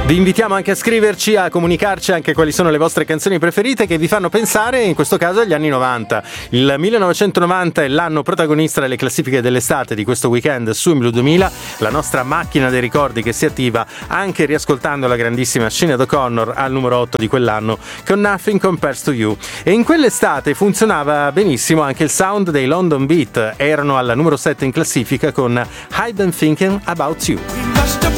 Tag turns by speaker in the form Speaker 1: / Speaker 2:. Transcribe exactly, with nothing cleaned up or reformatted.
Speaker 1: Vi invitiamo anche a scriverci, a comunicarci anche quali sono le vostre canzoni preferite che vi fanno pensare, in questo caso, agli anni novanta. Il millenovecentonovanta è l'anno protagonista delle classifiche dell'estate di questo weekend su In Blu duemila, la nostra macchina dei ricordi che si attiva anche riascoltando la grandissima Sinéad O'Connor al numero otto di quell'anno con Nothing Compares to You. E in quell'estate funzionava benissimo anche il sound dei London Beat, erano alla numero sette in classifica con I've Been Thinking About You.